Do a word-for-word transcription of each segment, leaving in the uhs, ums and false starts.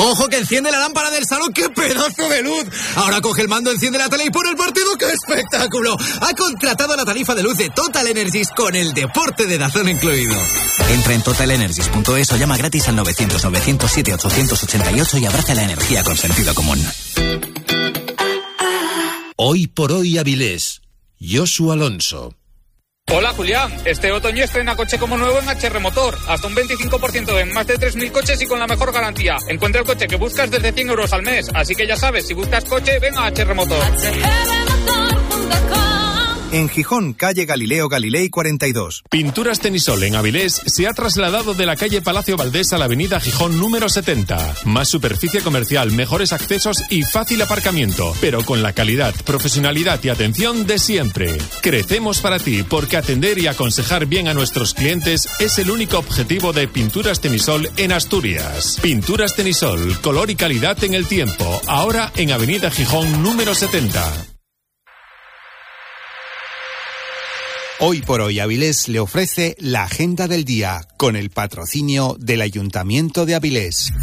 ¡Ojo que enciende la lámpara del salón! ¡Qué pedazo de luz! Ahora coge el mando, enciende la tele y pone el partido. ¡Qué espectáculo! Ha contratado la tarifa de luz de Total Energies con el deporte de DAZN incluido. Entra en total energies punto es o llama gratis al novecientos novecientos siete ochocientos ochenta y ocho y abraza la energía con sentido común. Hoy por hoy Avilés. Josu Alonso. Hola Julián, este otoño estrena coche como nuevo en H R Motor. Hasta un veinticinco por ciento en más de tres mil coches y con la mejor garantía. Encuentra el coche que buscas desde cien euros al mes. Así que ya sabes, si buscas coche, ven a H R Motor. En Gijón, calle Galileo Galilei cuarenta y dos. Pinturas Tenisol en Avilés se ha trasladado de la calle Palacio Valdés a la avenida Gijón número setenta. Más superficie comercial, mejores accesos y fácil aparcamiento, pero con la calidad, profesionalidad y atención de siempre. Crecemos para ti porque atender y aconsejar bien a nuestros clientes es el único objetivo de Pinturas Tenisol en Asturias. Pinturas Tenisol, color y calidad en el tiempo. Ahora en avenida Gijón número setenta. Hoy por hoy Avilés le ofrece la agenda del día con el patrocinio del Ayuntamiento de Avilés.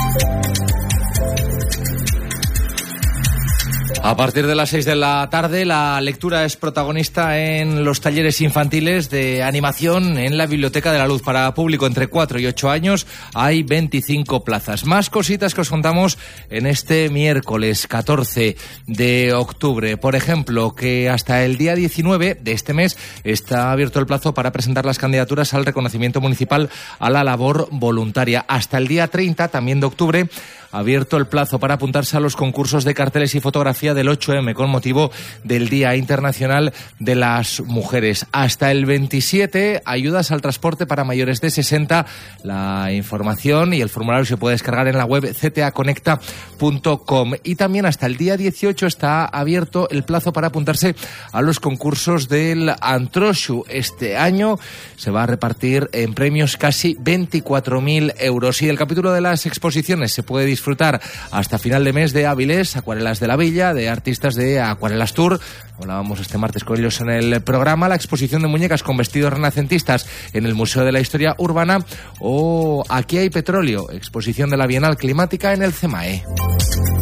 A partir de las seis de la tarde, la lectura es protagonista en los talleres infantiles de animación en la Biblioteca de la Luz. Para público entre cuatro y ocho años hay veinticinco plazas. Más cositas que os contamos en este miércoles catorce de octubre. Por ejemplo, que hasta el día diecinueve de este mes está abierto el plazo para presentar las candidaturas al reconocimiento municipal a la labor voluntaria. Hasta el día treinta, también de octubre, abierto el plazo para apuntarse a los concursos de carteles y fotografía del ocho eme con motivo del Día Internacional de las Mujeres. Hasta el veintisiete, ayudas al transporte para mayores de sesenta. La información y el formulario se puede descargar en la web c t a conecta punto com. Y también hasta el día dieciocho está abierto el plazo para apuntarse a los concursos del Antroxu. Este año se va a repartir en premios casi veinticuatro mil euros. Y el capítulo de las exposiciones se puede disfrutar hasta final de mes de Avilés, Acuarelas de la Villa, de artistas de Acuarelas Tour. Hablábamos este martes con ellos en el programa. La exposición de muñecas con vestidos renacentistas en el Museo de la Historia Urbana. O Aquí hay petróleo, exposición de la Bienal Climática en el CEMAE.